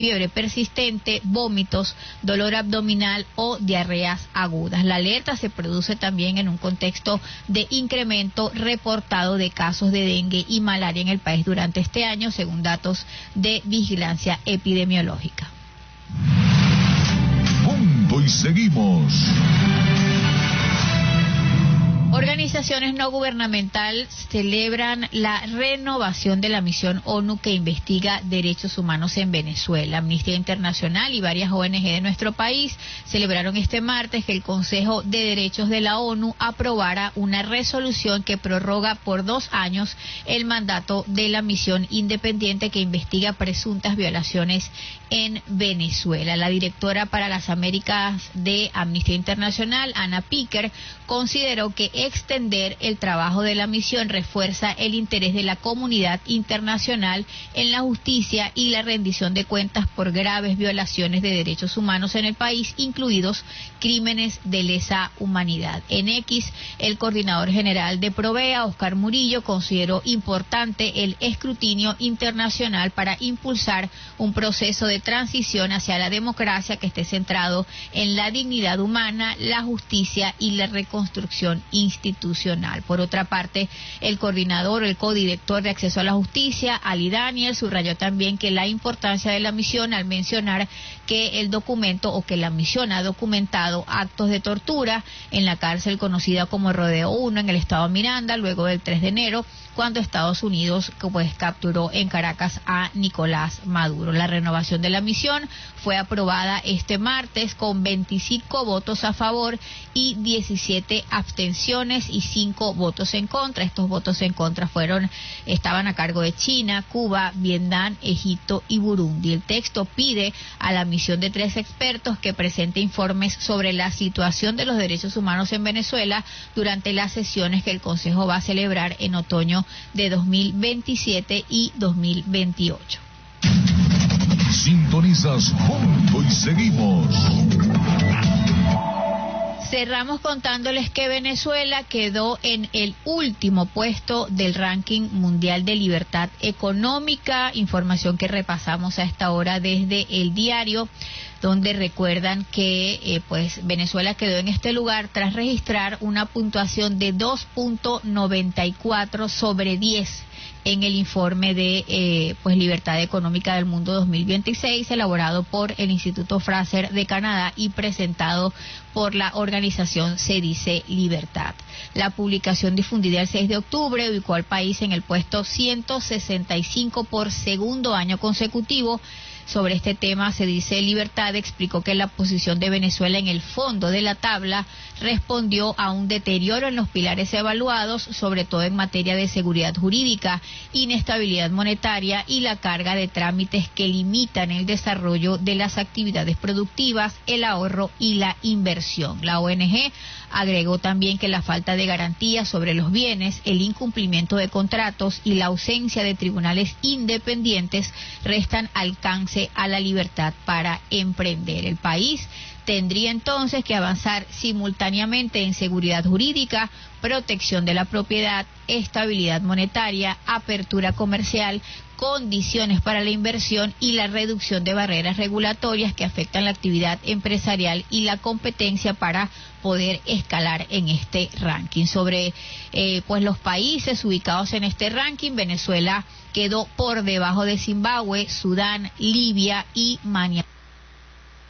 fiebre persistente, vómitos, dolor abdominal o diarreas agudas. La alerta se produce también en un contexto de incremento reportado de casos de dengue y malaria en el país durante este año, según datos de vigilancia epidemiológica. Punto y seguimos. Organizaciones no gubernamentales celebran la renovación de la misión ONU que investiga derechos humanos en Venezuela. Amnistía Internacional y varias ONG de nuestro país celebraron este martes que el Consejo de Derechos de la ONU aprobara una resolución que prorroga por 2 años el mandato de la misión independiente que investiga presuntas violaciones en Venezuela. La directora para las Américas de Amnistía Internacional, Anna Picker, consideró que extender el trabajo de la misión refuerza el interés de la comunidad internacional en la justicia y la rendición de cuentas por graves violaciones de derechos humanos en el país, incluidos crímenes de lesa humanidad. En X, el coordinador general de Provea, Oscar Murillo, consideró importante el escrutinio internacional para impulsar un proceso de transición hacia la democracia que esté centrado en la dignidad humana, la justicia y la reconstrucción institucional. Por otra parte, el coordinador, el codirector de Acceso a la Justicia, Ali Daniel, subrayó también que la importancia de la misión al mencionar que el documento o que la misión ha documentado actos de tortura en la cárcel conocida como Rodeo 1 en el estado Miranda, luego del 3 de enero, cuando Estados Unidos capturó en Caracas a Nicolás Maduro. La renovación de la misión fue aprobada este martes con 25 votos a favor y 17 abstenciones y 5 votos en contra. Estos votos en contra estaban a cargo de China, Cuba, Vietnam, Egipto y Burundi. El texto pide a la misión de 3 expertos que presente informes sobre la situación de los derechos humanos en Venezuela durante las sesiones que el Consejo va a celebrar en otoño de 2027 y 2028. Sintonizas Punto y Seguimos. Cerramos contándoles que Venezuela quedó en el último puesto del ranking mundial de libertad económica, información que repasamos a esta hora desde El Diario, donde recuerdan que Venezuela quedó en este lugar tras registrar una puntuación de 2.94 sobre 10 en el informe de Libertad Económica del Mundo 2026, elaborado por el Instituto Fraser de Canadá y presentado por la organización Se Dice Libertad. La publicación difundida el 6 de octubre ubicó al país en el puesto 165 por segundo año consecutivo. Sobre este tema, Se Dice Libertad explicó que la posición de Venezuela en el fondo de la tabla respondió a un deterioro en los pilares evaluados, sobre todo en materia de seguridad jurídica, inestabilidad monetaria y la carga de trámites que limitan el desarrollo de las actividades productivas, el ahorro y la inversión. La ONG agregó también que la falta de garantías sobre los bienes, el incumplimiento de contratos y la ausencia de tribunales independientes restan alcance a la libertad para emprender. El país tendría entonces que avanzar simultáneamente en seguridad jurídica, protección de la propiedad, estabilidad monetaria, apertura comercial, condiciones para la inversión y la reducción de barreras regulatorias que afectan la actividad empresarial y la competencia para poder escalar en este ranking. Sobre los países ubicados en este ranking, Venezuela quedó por debajo de Zimbabue, Sudán, Libia y Myanmar.